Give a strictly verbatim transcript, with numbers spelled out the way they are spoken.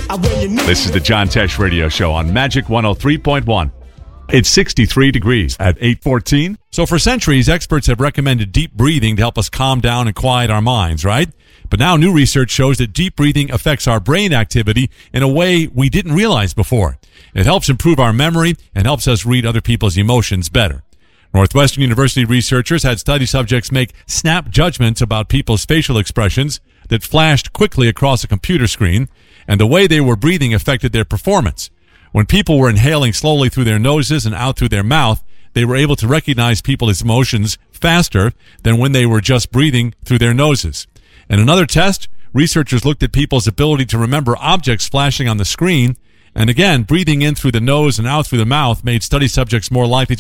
This is the John Tesh Radio Show on Magic one oh three point one. It's sixty-three degrees at eight fourteen. So for centuries, experts have recommended deep breathing to help us calm down and quiet our minds, right? But now new research shows that deep breathing affects our brain activity in a way we didn't realize before. It helps improve our memory and helps us read other people's emotions better. Northwestern University researchers had study subjects make snap judgments about people's facial expressions that flashed quickly across a computer screen, and the way they were breathing affected their performance. When people were inhaling slowly through their noses and out through their mouth, they were able to recognize people's emotions faster than when they were just breathing through their noses. In another test, researchers looked at people's ability to remember objects flashing on the screen, and again, breathing in through the nose and out through the mouth made study subjects more likely to